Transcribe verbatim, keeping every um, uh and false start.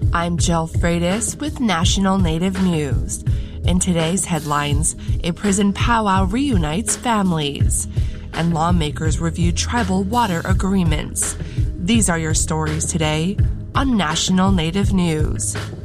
I'm Jill Freitas with National Native News. In today's headlines, a prison powwow reunites families, and lawmakers review tribal water agreements. These are your stories today on National Native News.